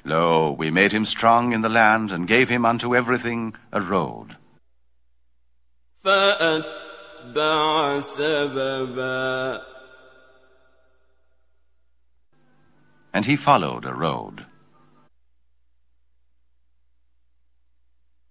Lo, we made him strong in the land, and gave him unto everything a road. فأتبع سببا. And he followed a road.